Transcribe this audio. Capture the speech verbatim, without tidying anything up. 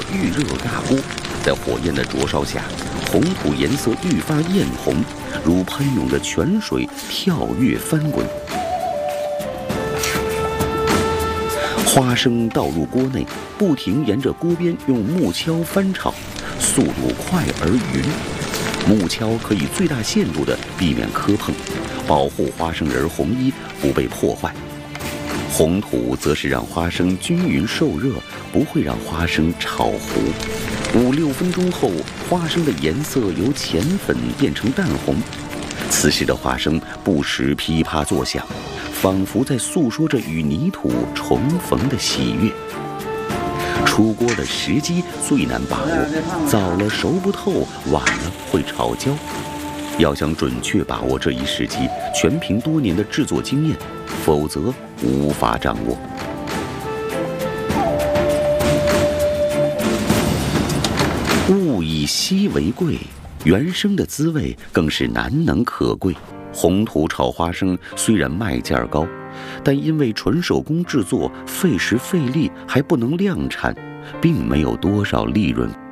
预热大锅，在火焰的灼烧下，红土颜色愈发艳红，如喷涌的泉水跳跃翻滚。花生倒入锅内，不停沿着锅边用木锹翻炒，速度快而匀。木锹可以最大限度地避免磕碰，保护花生仁红衣不被破坏。红土则是让花生均匀受热，不会让花生炒糊。五六分钟后，花生的颜色由浅粉变成淡红。此时的花生不时噼啪作响，仿佛在诉说着与泥土重逢的喜悦。出锅的时机最难把握，早了熟不透，晚了会炒焦。要想准确把握这一时机，全凭多年的制作经验，否则无法掌握。物以稀为贵，原生的滋味更是难能可贵。红土炒花生虽然卖价高，但因为纯手工制作，费时费力，还不能量产，并没有多少利润。